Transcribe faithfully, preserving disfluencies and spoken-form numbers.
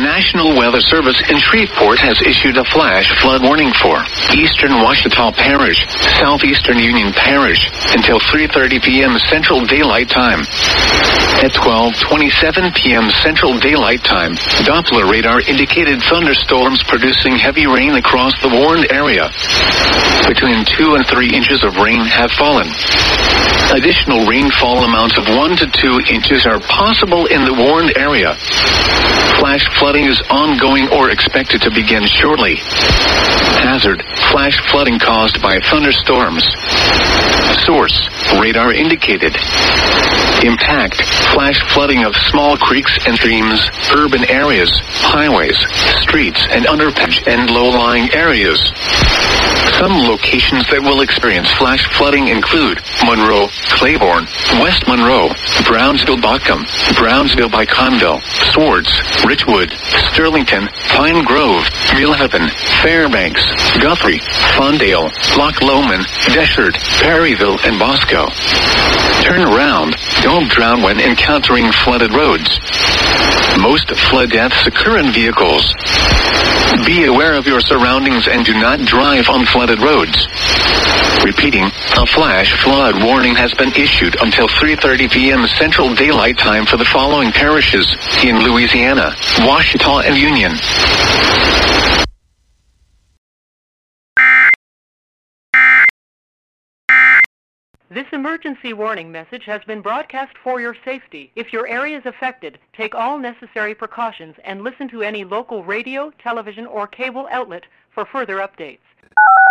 National Weather Service in Shreveport has issued a flash flood warning for eastern Ouachita Parish, southeastern Union Parish, until three thirty p.m. Central Daylight Time. At twelve twenty-seven p.m. Central Daylight Time, Doppler radar indicated thunderstorms producing heavy rain across the warned area. Between two and three inches of rain have fallen. Additional rainfall amounts of one to two inches are possible in the warned area. Flash flooding is ongoing or expected to begin shortly. Hazard: flash flooding caused by thunderstorms. Source: radar indicated. Impact: flash flooding of small creeks and streams, urban areas, highways, streets, and underpass and low-lying areas. Some locations that will experience flash flooding include Monroe, Claiborne, West Monroe, Brownsville-Botcomb, Brownsville-by-Conville, Swartz, Richwood, Sterlington, Pine Grove, Millhaven, Fairbanks, Guthrie, Fondale, Loch Lomond, Deshard, Perryville, and Bosco. Turn around. Don't drown when encountering flooded roads. Most flood deaths occur in vehicles. Be aware of your surroundings and do not drive on flooded roads. Repeating, a flash flood warning has been issued until three thirty p.m. Central Daylight Time for the following parishes in Louisiana: Ouachita and Union. This emergency warning message has been broadcast for your safety. If your area is affected, take all necessary precautions and listen to any local radio, television, or cable outlet for further updates.